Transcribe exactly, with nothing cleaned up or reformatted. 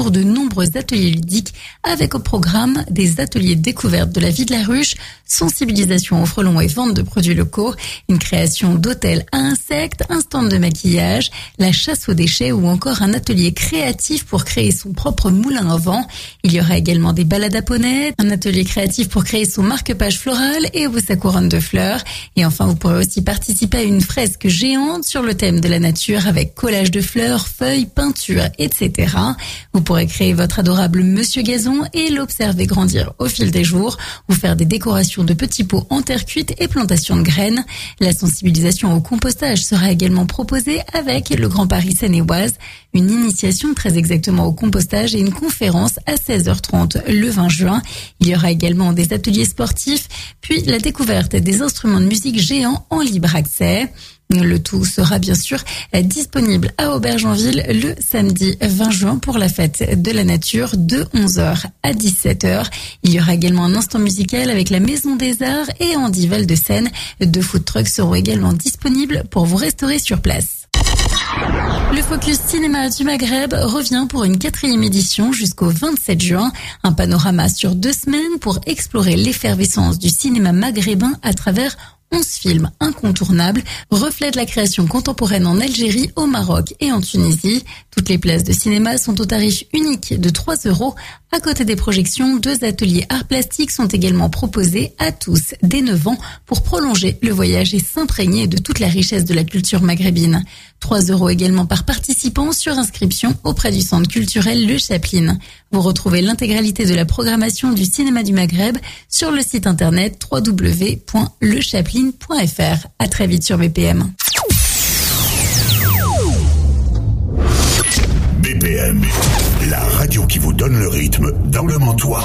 de nombreux ateliers ludiques avec au programme des ateliers découvertes de la vie de la ruche, sensibilisation aux frelons et vente de produits locaux, une création d'hôtel à insectes, un stand de maquillage, la chasse aux déchets ou encore un atelier créatif pour créer son propre moulin à vent. Il y aura également des balades à poney, un atelier créatif pour créer son marque-page floral et sa couronne de fleurs. Et enfin, vous pourrez aussi participer à une fresque géante sur le thème de la nature avec collage de fleurs, feuilles, peintures, et cetera. Vous pourrez créer votre adorable Monsieur Gazon et l'observer grandir au fil des jours ou faire des décorations de petits pots en terre cuite et plantation de graines. La sensibilisation au compostage sera également proposée avec le Grand Paris Seine-et-Oise, une initiation très exactement au compostage et une conférence à seize heures trente le vingt juin. Il y aura également des ateliers sportifs, puis la découverte des instruments de musique géants en libre accès. Le tout sera bien sûr disponible à Aubergenville le samedi vingt juin pour la fête de la nature de onze heures à dix-sept heures. Il y aura également un instant musical avec la Maison des Arts et Andy Val de Seine. Deux food trucks seront également disponibles pour vous restaurer sur place. Le Focus Cinéma du Maghreb revient pour une quatrième édition jusqu'au vingt-sept juin. Un panorama sur deux semaines pour explorer l'effervescence du cinéma maghrébin à travers onze films incontournables, reflètent la création contemporaine en Algérie, au Maroc et en Tunisie. Toutes les places de cinéma sont au tarif unique de trois euros. À côté des projections, deux ateliers arts plastiques sont également proposés à tous dès neuf ans pour prolonger le voyage et s'imprégner de toute la richesse de la culture maghrébine. trois euros également par participant sur inscription auprès du centre culturel Le Chaplin. Vous retrouvez l'intégralité de la programmation du cinéma du Maghreb sur le site internet w w w point le chaplin point f r. À très vite sur B P M. B P M, la radio qui vous donne le rythme dans le Mantois.